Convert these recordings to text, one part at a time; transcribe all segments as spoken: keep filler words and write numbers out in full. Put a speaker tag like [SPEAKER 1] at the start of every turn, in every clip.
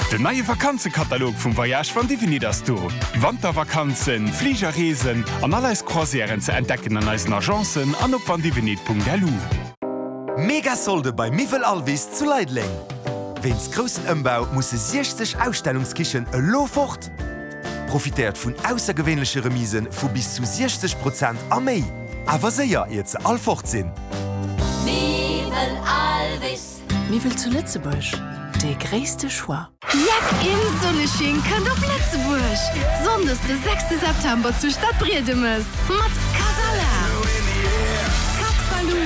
[SPEAKER 1] Den neue Vakanzenkatalog vom Voyage von Divinidas du. Wandervakanzen, Fliegerreisen an alles Croisieren zu entdecken an unseren Agenzen an op van divinit punkt l u.
[SPEAKER 2] Megasolde bei Mivel Alvis zu Leidling. Wenn's großen Umbau muss sechzig Ausstellungskichen e lo fort. Profitiert vun außergewöhnliche Remisen vu bis zu sechzig Prozent a méi. Awer seier ihr ze all fortsinn.
[SPEAKER 3] Mivel Alvis.
[SPEAKER 4] Mivel zu Lützebusch. De gréste Schwar.
[SPEAKER 5] Jak im Sonneschien kann op Lettzebusch. Sonders de sechste September zu Stadt Briedemes. Mat Casala. Cap Balou.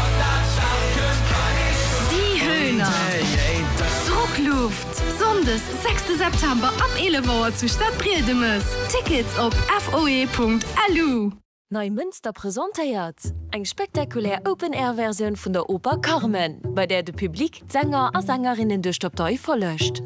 [SPEAKER 5] Die Höhner. Druckluft. Sonders sechste September am Elevauer zu Stadt Briedemes. Tickets op f o e punkt l u.
[SPEAKER 4] Neumünster präsentiert eng spektakulär Open-Air-Version von der Oper Carmen, bei der de Publikum Sänger a Sängerinnen durch Stoptei verlöscht.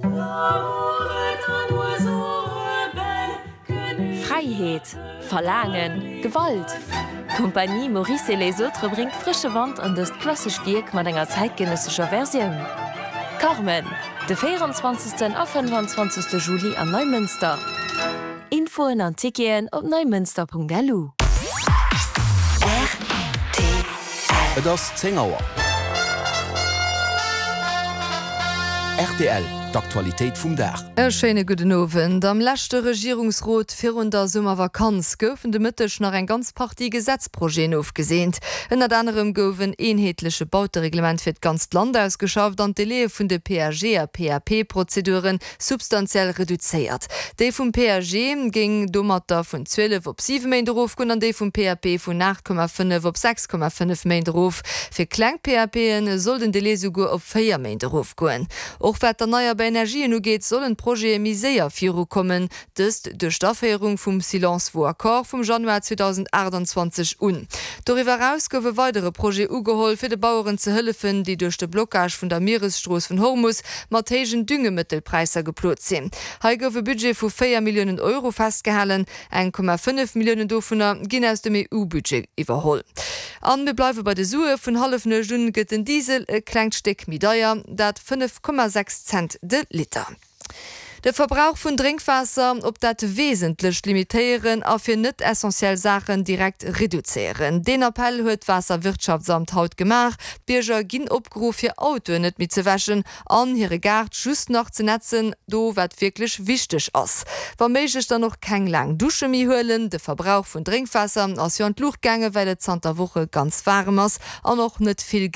[SPEAKER 4] Freiheit, Verlangen, Gewalt. Kompanie Maurice et les Autres bringt frische Wand an das klassische Werk mit einer zeitgenössischer Version. Carmen, de vierundzwanzigsten a fünfundzwanzigsten Juli an Neumünster. Info und Antikien op neumünster punkt l u.
[SPEAKER 6] Das Zengauer. R T L, d'Aktualität vum Dach.
[SPEAKER 7] E schöne guten Abend. Am letzten Regierungsrat für der Sommervakanz goufen de Mittech nach ein ganz Party Gesetzprojekt aufgesehnt. Unter anderem goufen einheitliche Bautereglement für ganz Land ausgeschafft und die Lehe von der P R G a P A P-Prozeduren substanziell reduziert. Die vom P R G ging dummerter von zwölf auf sieben Monate drauf und die vom P A P von acht Komma fünf auf sechs Komma fünf Monate drauf. Für Klein-P A P sollten die Lehe sogar auf vier Monate drauf gehen. Auch wenn der neue bei Energie nu geht, sollen Projekt miséier Firo kommen, dëst de Stafferung vum Silence vo Accord vom Januar zweitausendachtundzwanzig un. Darüber hinaus gowe weitere Projekt ugeholt fir de Bauern ze hëllefen, die durch de Blockage vun der Meeresstroß von Hormus martegen Düngemittelpreiser geplot sinn. Hei gowe Budget vu vier Millionen Euro festgehalen, eins Komma fünf Millionen Dofuner ginn aus dem E U-Budget iwwerholl. An wir bleiwe bei de Sue vun halfne Stunden gëtt den Diesel e klengsteck Midaier, dat fünf Komma sechs Cent de Liter. Der Verbrauch von Trinkwasser, ob dat wesentlich limitieren, auf für nicht essentiell Sachen direkt reduzieren. Den Appell huet Wasserwirtschaftsamt haut gemacht. Bürger ginn opgeruf für Auto nicht mit zu waschen, an ihre Gart just noch zu netzen, do wat wirklich wichtig ist. War möglich dann noch kein lang Dusche mehr holen, der Verbrauch von Trinkwasser aus Luchtgänge, weil es Woche ganz warm ist, auch noch nicht viel